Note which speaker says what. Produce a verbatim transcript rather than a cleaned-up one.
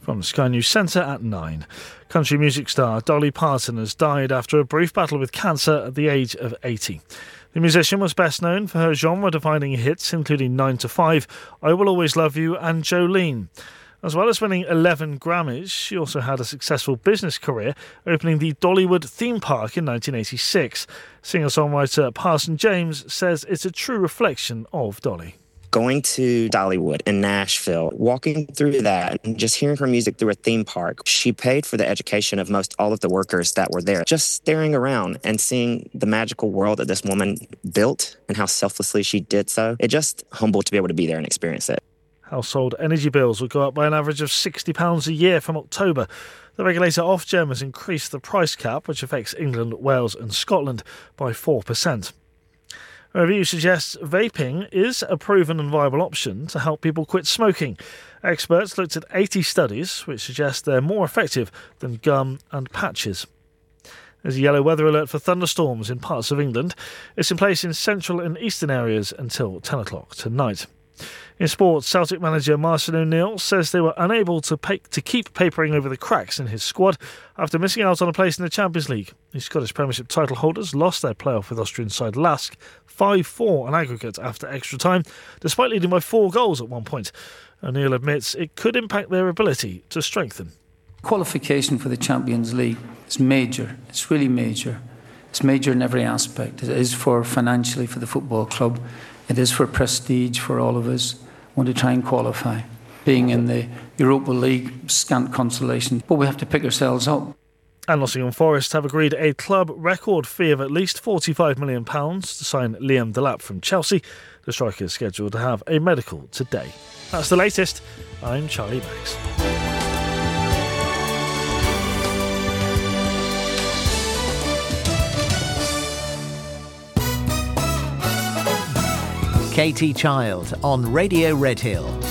Speaker 1: From the Sky News Centre at nine. Country music star Dolly Parton has died after a brief battle with cancer at the age of eighty. The musician was best known for her genre-defining hits, including nine to five, I Will Always Love You and Jolene. As well as winning eleven Grammys, she also had a successful business career, opening the Dollywood theme park in nineteen eighty-six. Singer-songwriter Parson James says it's a true reflection of Dolly.
Speaker 2: Going to Dollywood in Nashville, walking through that and just hearing her music through a theme park. She paid for the education of most all of the workers that were there. Just staring around and seeing the magical world that this woman built and how selflessly she did so, it just humbled to be able to be there and experience it.
Speaker 1: Household energy bills will go up by an average of sixty pounds a year from October. The regulator Ofgem has increased the price cap, which affects England, Wales and Scotland, by four percent. A review suggests vaping is a proven and viable option to help people quit smoking. Experts looked at eighty studies, which suggest they're more effective than gum and patches. There's a yellow weather alert for thunderstorms in parts of England. It's in place in central and eastern areas until ten o'clock tonight. In sports, Celtic manager Marcin O'Neill says they were unable to pay, to keep papering over the cracks in his squad after missing out on a place in the Champions League. The Scottish Premiership title holders lost their playoff with Austrian side Lask five four on aggregate after extra time, despite leading by four goals at one point. O'Neill admits it could impact their ability to strengthen.
Speaker 3: Qualification for the Champions League is major. It's really major. It's major in every aspect. It is for financially for the football club. It is for prestige for all of us. Want to try and qualify. Being in the Europa League, scant consolation, but we have to pick ourselves up.
Speaker 1: And Nottingham Forest have agreed a club record fee of at least forty-five million pounds to sign Liam Delap from Chelsea. The striker is scheduled to have a medical today. That's the latest. I'm Charlie Banks.
Speaker 4: Katie Child on Radio Redhill.